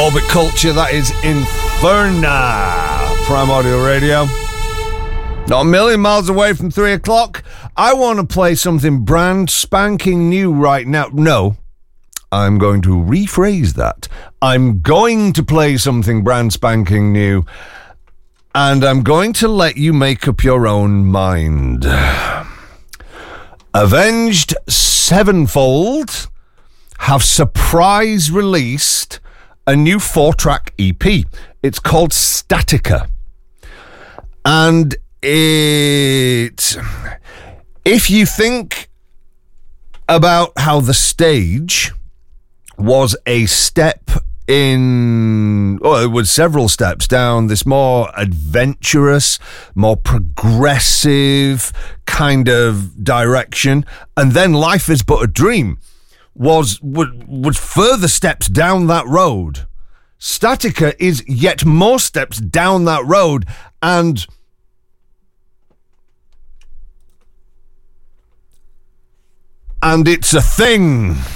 Orbit Culture, that is Inferna. Prime Audio Radio. Not a million miles away from 3 o'clock. I want to play something brand spanking new right now. No, I'm going to rephrase that. I'm going to play something brand spanking new, and I'm going to let you make up your own mind. Avenged Sevenfold have surprise released a new 4-track EP. It's called Statica. And if you think about how The Stage was a step in, well, it was several steps down this more adventurous, more progressive kind of direction, and then Life Is But a Dream was further steps down that road. Statica is yet more steps down that road, and it's a thing.